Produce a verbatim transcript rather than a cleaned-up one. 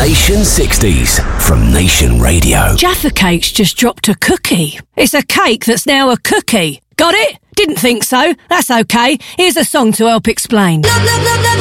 Nation sixties from Nation Radio. Jaffa Cake's just dropped a cookie. It's a cake that's now a cookie. Got it? Didn't think so. That's okay. Here's a song to help explain.